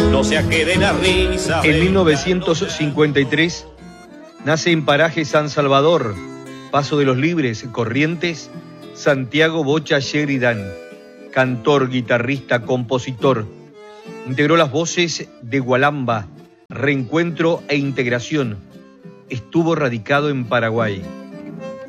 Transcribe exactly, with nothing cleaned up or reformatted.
no sea que de la risa. En mil novecientos cincuenta y tres nace en Paraje San Salvador, Paso de los Libres, Corrientes, Santiago Bocha Sheridan, cantor, guitarrista, compositor. Integró las voces de Gualamba, Reencuentro e Integración. Estuvo radicado en Paraguay.